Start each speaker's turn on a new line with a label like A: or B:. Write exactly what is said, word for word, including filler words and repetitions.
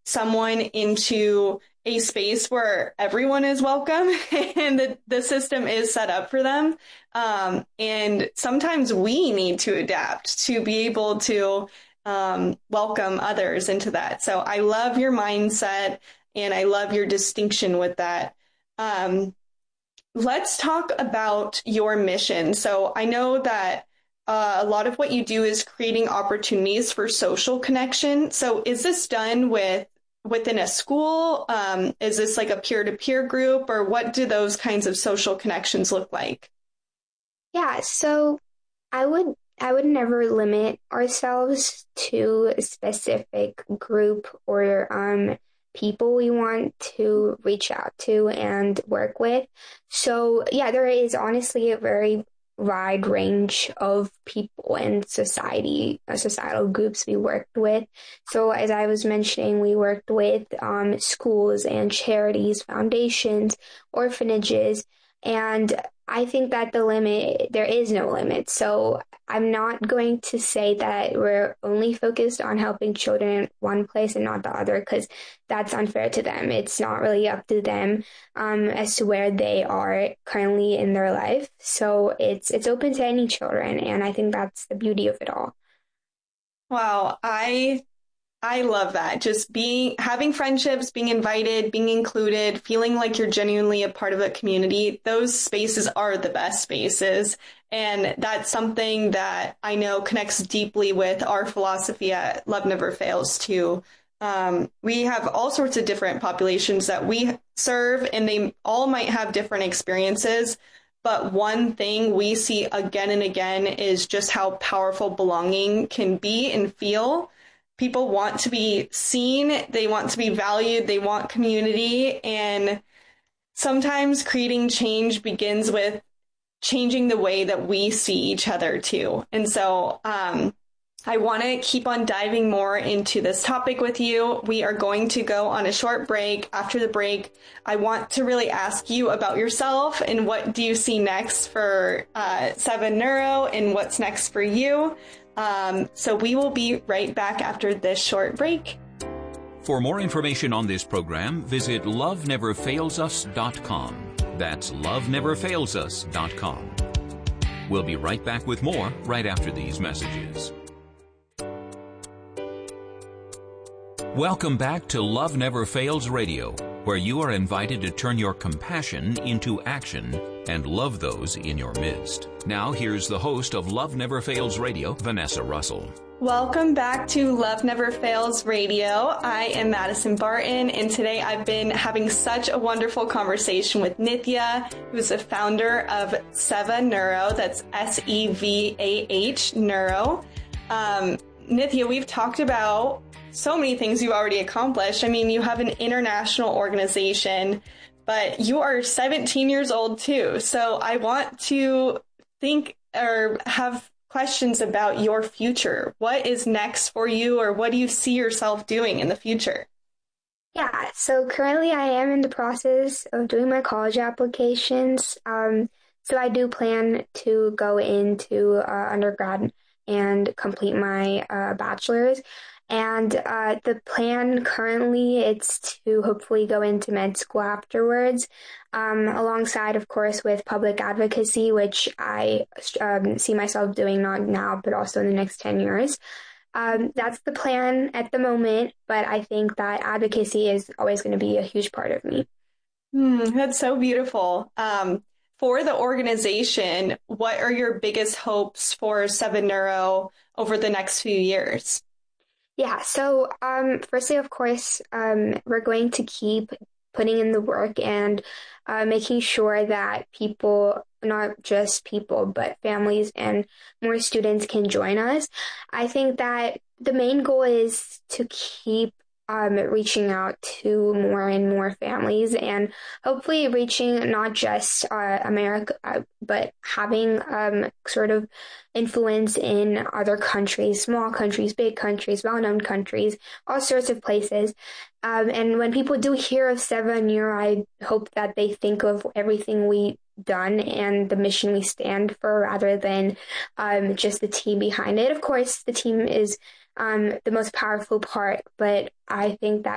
A: someone into a space where everyone is welcome and the, the system is set up for them. Um, and sometimes we need to adapt to be able to um, welcome others into that. So I love your mindset and I love your distinction with that. Um, let's talk about your mission. So I know that uh, a lot of what you do is creating opportunities for social connection. So is this done with within a school? Um, is this like a peer-to-peer group, or what do those kinds of social connections look like?
B: Yeah, so I would I would never limit ourselves to a specific group or um people we want to reach out to and work with. So yeah, there is honestly a very wide range of people and society, uh, societal groups we worked with. So as I was mentioning, we worked with um, schools and charities, foundations, orphanages, and I think that the limit, there is no limit. So I'm not going to say that we're only focused on helping children in one place and not the other, because that's unfair to them. It's not really up to them um, as to where they are currently in their life. So it's it's open to any children, and I think that's the beauty of it all.
A: Wow, I I love that. Just being, having friendships, being invited, being included, feeling like you're genuinely a part of a community. Those spaces are the best spaces. And that's something that I know connects deeply with our philosophy at Love Never Fails too. Um, we have all sorts of different populations that we serve, and they all might have different experiences. But one thing we see again and again is just how powerful belonging can be and feel. People want to be seen, they want to be valued, they want community, and sometimes creating change begins with changing the way that we see each other too. And so um, I want to keep on diving more into this topic with you. We are going to go on a short break. After the break, I want to really ask you about yourself and what do you see next for uh, Seven Neuro and what's next for you. Um, so we will be right back after this short break.
C: For more information on this program, visit love never fails us dot com. That's love never fails us dot com. We'll be right back with more right after these messages. Welcome back to Love Never Fails Radio, where you are invited to turn your compassion into action and love those in your midst. Now, here's the host of Love Never Fails Radio, Vanessa Russell.
A: Welcome back to Love Never Fails Radio. I am Madison Barton, and today I've been having such a wonderful conversation with Nithya, who's the founder of Seva Neuro. That's S E V A H Neuro. Um, Nithya, we've talked about so many things you've already accomplished. I mean, you have an international organization, but you are seventeen years old too. So I want to think or have questions about your future. What is next for you, or what do you see yourself doing in the future?
B: Yeah, so currently I am in the process of doing my college applications. Um, so I do plan to go into uh, undergrad and complete my uh, bachelor's. And uh, the plan currently, it's to hopefully go into med school afterwards, um, alongside, of course, with public advocacy, which I um, see myself doing not now, but also in the next ten years. Um, that's the plan at the moment, but I think that advocacy is always going to be a huge part of me.
A: Mm, that's so beautiful. Um, for the organization, what are your biggest hopes for Seven Neuro over the next few years?
B: Yeah, so um, firstly, of course, um, we're going to keep putting in the work and uh, making sure that people, not just people, but families and more students can join us. I think that the main goal is to keep um, reaching out to more and more families and hopefully reaching not just uh, America, uh, but having um, sort of influence in other countries, small countries, big countries, well-known countries, all sorts of places. Um, and when people do hear of Seva Neuro, I hope that they think of everything we done and the mission we stand for rather than um, just the team behind it. Of course, the team is um, the most powerful part, but I think that